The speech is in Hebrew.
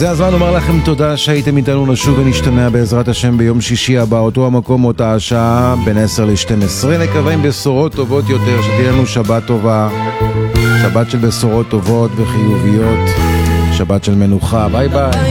זה הזמן לומר לכם תודה שהייתם איתנו. נשוב ונשתמע בעזרת השם ביום שישי הבא, אותו המקום, אותה השעה, בין 10 ל-12. נקווה עם בשורות טובות יותר, שתהיה לנו שבת טובה, שבת של בשורות טובות וחיוביות, שבת של מנוחה. ביי ביי.